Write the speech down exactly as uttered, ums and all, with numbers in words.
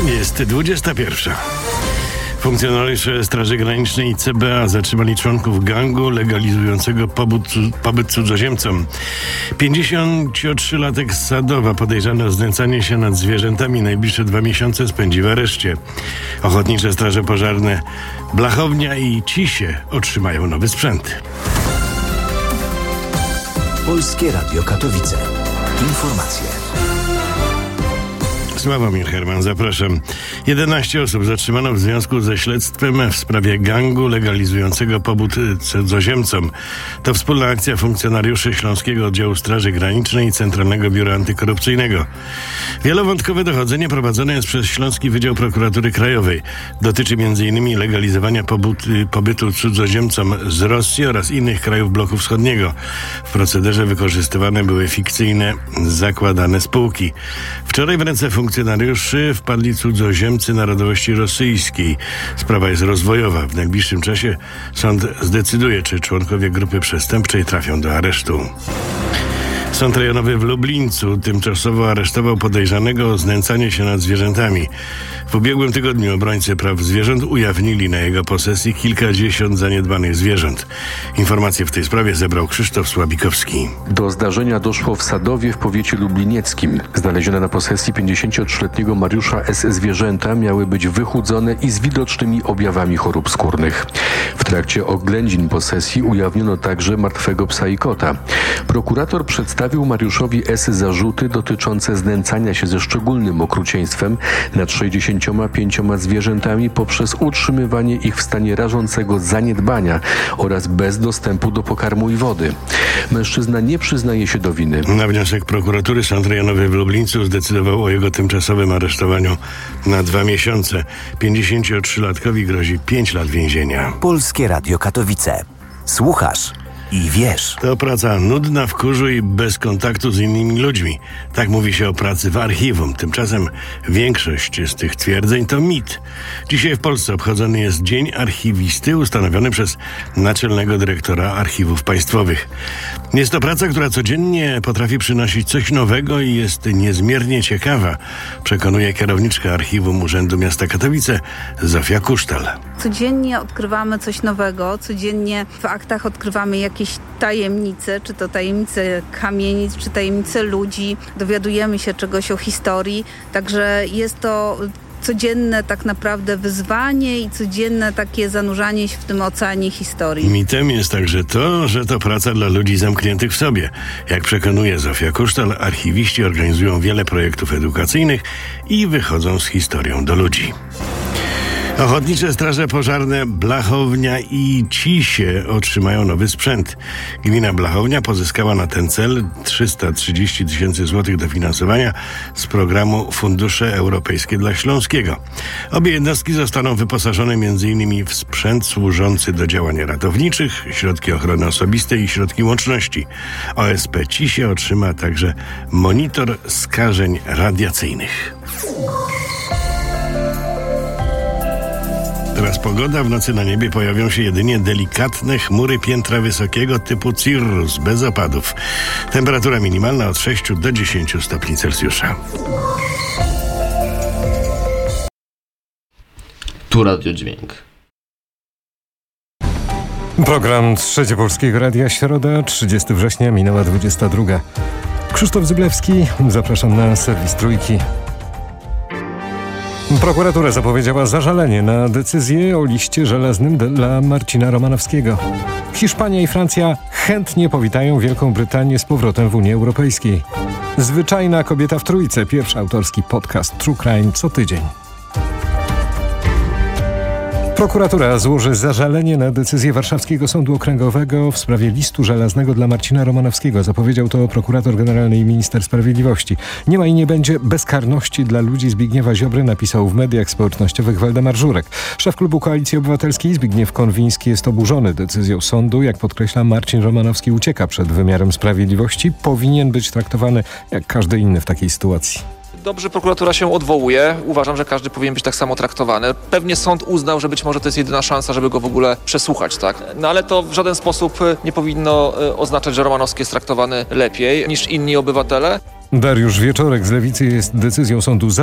Jest dwudziesta pierwsza. Funkcjonariusze Straży Granicznej i C B A zatrzymali członków gangu legalizującego pobyt, pobyt cudzoziemcom. pięćdziesięciotrzylatek z Sadowa, podejrzany o znęcanie się nad zwierzętami, najbliższe dwa miesiące spędzi w areszcie. Ochotnicze straże pożarne Blachownia i Cisie otrzymają nowy sprzęt. Polskie Radio Katowice. Informacje. Sławomir Herman, zapraszam. jedenaście osób zatrzymano w związku ze śledztwem w sprawie gangu legalizującego pobyt cudzoziemcom. To wspólna akcja funkcjonariuszy Śląskiego Oddziału Straży Granicznej i Centralnego Biura Antykorupcyjnego. Wielowątkowe dochodzenie prowadzone jest przez Śląski Wydział Prokuratury Krajowej. Dotyczy m.in. legalizowania pobytu, pobytu cudzoziemcom z Rosji oraz innych krajów bloku wschodniego. W procederze wykorzystywane były fikcyjne, zakładane spółki. Wczoraj w ręce funkcjonariuszy wpadli cudzoziemcy narodowości rosyjskiej. Sprawa jest rozwojowa. W najbliższym czasie sąd zdecyduje, czy członkowie grupy przestępczej trafią do aresztu. Sąd rejonowy w Lublińcu tymczasowo aresztował podejrzanego o znęcanie się nad zwierzętami. W ubiegłym tygodniu obrońcy praw zwierząt ujawnili na jego posesji kilkadziesiąt zaniedbanych zwierząt. Informacje w tej sprawie zebrał Krzysztof Słabikowski. Do zdarzenia doszło w Sadowie w powiecie lublinieckim. Znalezione na posesji pięćdziesięciotrzyletniego Mariusza S. zwierzęta miały być wychudzone i z widocznymi objawami chorób skórnych. W trakcie oględzin posesji ujawniono także martwego psa i kota. Prokurator przedstawił Mariuszowi S. zarzuty dotyczące znęcania się ze szczególnym okrucieństwem nad sześćdziesięcioma pięcioma zwierzętami poprzez utrzymywanie ich w stanie rażącego zaniedbania oraz bez dostępu do pokarmu i wody. Mężczyzna nie przyznaje się do winy. Na wniosek prokuratury Sąd Rejonowy w Lublińcu zdecydował o jego tymczasowym aresztowaniu na dwa miesiące. pięćdziesięciotrzylatkowi grozi pięć lat więzienia. Polskie Radio Katowice. Słuchasz i wiesz. To praca nudna, w kurzu i bez kontaktu z innymi ludźmi. Tak mówi się o pracy w archiwum. Tymczasem większość z tych twierdzeń to mit. Dzisiaj w Polsce obchodzony jest Dzień Archiwisty, ustanowiony przez naczelnego dyrektora archiwów państwowych. Jest to praca, która codziennie potrafi przynosić coś nowego i jest niezmiernie ciekawa, przekonuje kierowniczka Archiwum Urzędu Miasta Katowice Zofia Kusztal. Codziennie odkrywamy coś nowego, codziennie w aktach odkrywamy jakieś tajemnice, czy to tajemnice kamienic, czy tajemnice ludzi. Dowiadujemy się czegoś o historii, także jest to codzienne tak naprawdę wyzwanie i codzienne takie zanurzanie się w tym oceanie historii. Mitem jest także to, że to praca dla ludzi zamkniętych w sobie. Jak przekonuje Zofia Kusztal, archiwiści organizują wiele projektów edukacyjnych i wychodzą z historią do ludzi. Ochotnicze straże pożarne Blachownia i Cisie otrzymają nowy sprzęt. Gmina Blachownia pozyskała na ten cel trzysta trzydzieści tysięcy złotych dofinansowania z programu Fundusze Europejskie dla Śląskiego. Obie jednostki zostaną wyposażone m.in. w sprzęt służący do działań ratowniczych, środki ochrony osobistej i środki łączności. O S P Cisie otrzyma także monitor skażeń radiacyjnych. Teraz pogoda. W nocy na niebie pojawią się jedynie delikatne chmury piętra wysokiego typu cirrus, bez opadów. Temperatura minimalna od sześciu do dziesięciu stopni Celsjusza. Tu Radio Dźwięk. Program Trzecie Polskiego Radia, środa, trzydziestego września, minęła dwudziesta druga. Krzysztof Zyblewski, zapraszam na serwis Trójki. Prokuratura zapowiedziała zażalenie na decyzję o liście żelaznym dla Marcina Romanowskiego. Hiszpania i Francja chętnie powitają Wielką Brytanię z powrotem w Unii Europejskiej. Zwyczajna kobieta w Trójce, pierwszy autorski podcast True Crime co tydzień. Prokuratura złoży zażalenie na decyzję Warszawskiego Sądu Okręgowego w sprawie listu żelaznego dla Marcina Romanowskiego. Zapowiedział to prokurator generalny i minister sprawiedliwości. Nie ma i nie będzie bezkarności dla ludzi Zbigniewa Ziobry, napisał w mediach społecznościowych Waldemar Żurek. Szef klubu Koalicji Obywatelskiej Zbigniew Konwiński jest oburzony decyzją sądu. Jak podkreśla, Marcin Romanowski ucieka przed wymiarem sprawiedliwości. Powinien być traktowany jak każdy inny w takiej sytuacji. Dobrze, prokuratura się odwołuje. Uważam, że każdy powinien być tak samo traktowany. Pewnie sąd uznał, że być może to jest jedyna szansa, żeby go w ogóle przesłuchać, tak? No ale to w żaden sposób nie powinno oznaczać, że Romanowski jest traktowany lepiej niż inni obywatele. Dariusz Wieczorek z Lewicy jest decyzją sądu za